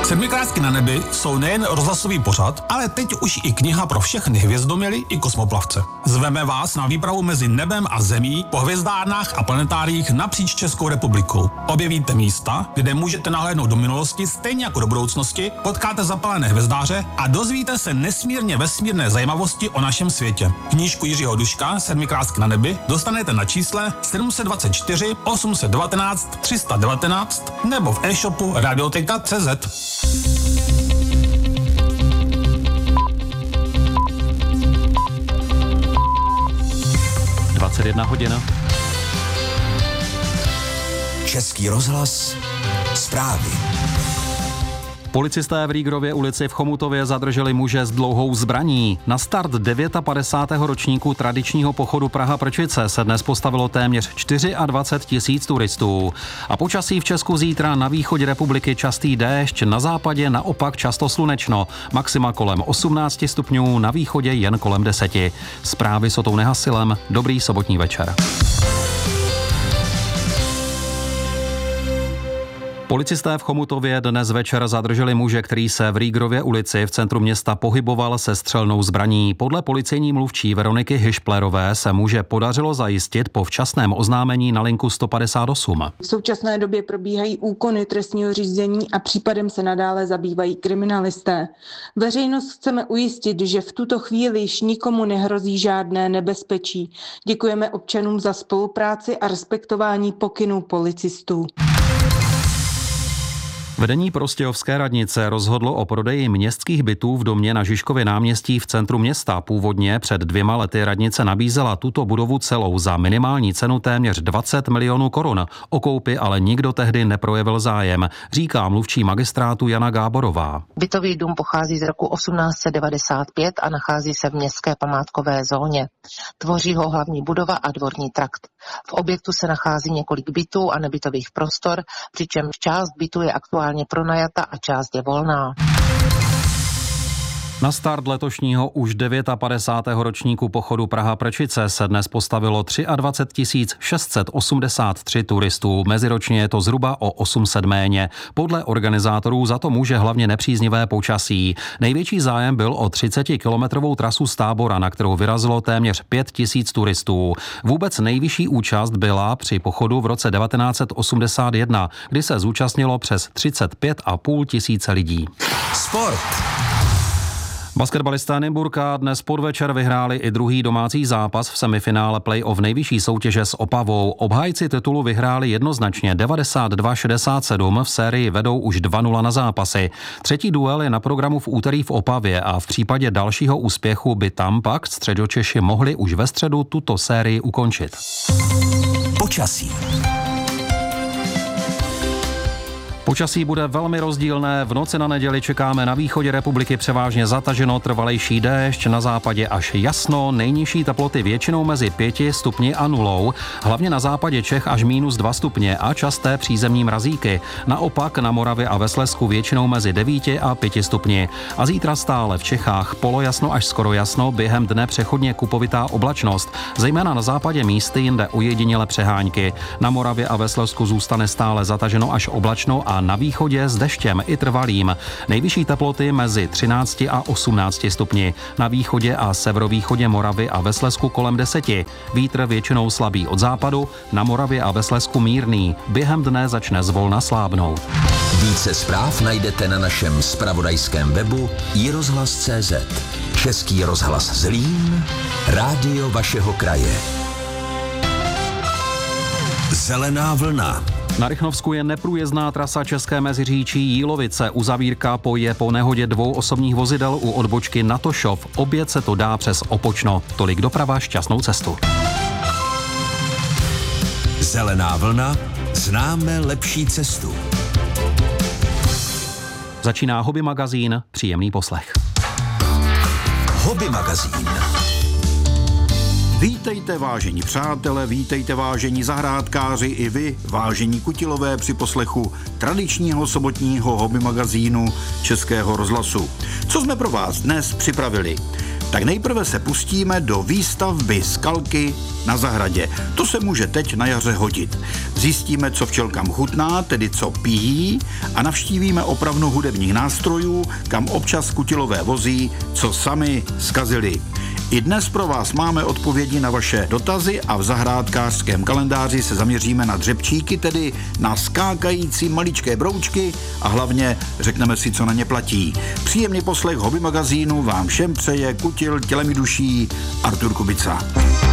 Sedmikrásky na nebi jsou nejen rozhlasový pořad, ale teď už i kniha pro všechny hvězdoměry i kosmoplavce. Zveme vás na výpravu mezi nebem a zemí po hvězdárnách a planetáriích napříč Českou republikou. Objevíte místa, kde můžete nahlédnout do minulosti stejně jako do budoucnosti, potkáte zapalené hvězdáře a dozvíte se nesmírně vesmírné zajímavosti o našem světě. Knížku Jiřího Duška Sedmikrásky na nebi dostanete na čísle 724 819 319 nebo v e-shopu radioteka.cz. 21 hodin. Český rozhlas, zprávy. Policisté v Rýgrově ulici v Chomutově zadrželi muže s dlouhou zbraní. Na start 59. ročníku tradičního pochodu Praha-Prčice se dnes postavilo téměř 24 000 turistů. A počasí v Česku zítra: na východě republiky častý déšť, na západě naopak často slunečno. Maxima kolem 18 stupňů, na východě jen kolem 10. Zprávy s Otou Nehasilem. Dobrý sobotní večer. Policisté v Chomutově dnes večer zadrželi muže, který se v Rýgrově ulici v centru města pohyboval se střelnou zbraní. Podle policejní mluvčí Veroniky Hyšplerové se muže podařilo zajistit po včasném oznámení na linku 158. V současné době probíhají úkony trestního řízení a případem se nadále zabývají kriminalisté. Veřejnost chceme ujistit, že v tuto chvíli již nikomu nehrozí žádné nebezpečí. Děkujeme občanům za spolupráci a respektování pokynů policistů. Vedení Prostějovské radnice rozhodlo o prodeji městských bytů v domě na Žižkově náměstí v centru města. Původně před 2 lety radnice nabízela tuto budovu celou za minimální cenu téměř 20 milionů korun. O koupi ale nikdo tehdy neprojevil zájem, říká mluvčí magistrátu Jana Gáborová. Bytový dům pochází z roku 1895 a nachází se v městské památkové zóně. Tvoří ho hlavní budova a dvorní trakt. V objektu se nachází několik bytů a nebytových prostor, přičemž část bytu je aktuálně pronajata a část je volná. Na start letošního už 59. ročníku pochodu Praha-Prčice se dnes postavilo 23 683 turistů. Meziročně je to zhruba o 800 méně. Podle organizátorů za to může hlavně nepříznivé počasí. Největší zájem byl o 30-kilometrovou trasu z Tábora, na kterou vyrazilo téměř 5 000 turistů. Vůbec nejvyšší účast byla při pochodu v roce 1981, kdy se zúčastnilo přes 35 500 lidí. Sport. Basketbalisté Nymburka dnes podvečer vyhráli i druhý domácí zápas v semifinále play-off nejvyšší soutěže s Opavou. Obhájci titulu vyhráli jednoznačně 92-67, v sérii vedou už 2-0 na zápasy. Třetí duel je na programu v úterý v Opavě a v případě dalšího úspěchu by tam pak Středočeši mohli už ve středu tuto sérii ukončit. Počasí. Počasí bude velmi rozdílné. V noci na neděli čekáme na východě republiky převážně zataženo, trvalejší déšť, na západě až jasno, nejnižší teploty většinou mezi 5 stupni a 0, hlavně na západě Čech až -2 stupně a časté přízemní mrazíky. Naopak na Moravě a ve Slezsku většinou mezi 9 a 5 stupni. A zítra stále v Čechách polojasno až skoro jasno, během dne přechodně kupovitá oblačnost, zejména na západě místy, jinde ojediněle přehánky. Na Moravě a ve Slezsku zůstane stále zataženo až oblačno a na východě s deštěm i trvalým. Nejvyšší teploty mezi 13 a 18 stupni. Na východě a severovýchodě Moravy a ve Slezsku kolem 10. Vítr většinou slabý od západu, na Moravě a ve Slezsku mírný. Během dne začne zvolna slábnout. Více zpráv najdete na našem zpravodajském webu iRozhlas.cz. Český rozhlas Zlín, rádio vašeho kraje. Zelená vlna. Na Rychnovsku je neprůjezdná trasa České Meziříčí Jílovice. Uzavírka je po nehodě 2 osobních vozidel u odbočky na Tošov. Obět se to dá přes Opočno. Tolik doprava, šťastnou cestu. Zelená vlna. Známe lepší cestu. Začíná Hobby magazín. Příjemný poslech. Hobby magazín. Vítejte, vážení přátelé, vítejte, vážení zahrádkáři, i vy, vážení kutilové, při poslechu tradičního sobotního hobby magazínu Českého rozhlasu. Co jsme pro vás dnes připravili? Tak nejprve se pustíme do výstavby skalky na zahradě. To se může teď na jaře hodit. Zjistíme, co včelkám chutná, tedy co pijí, a navštívíme opravnu hudebních nástrojů, kam občas kutilové vozí, co sami zkazili. I dnes pro vás máme odpovědi na vaše dotazy a v zahrádkářském kalendáři se zaměříme na dřepčíky, tedy na skákající maličké broučky a hlavně řekneme si, co na ně platí. Příjemný poslech Hobby magazínu vám všem přeje kutil tělem i duší Artur Kubica.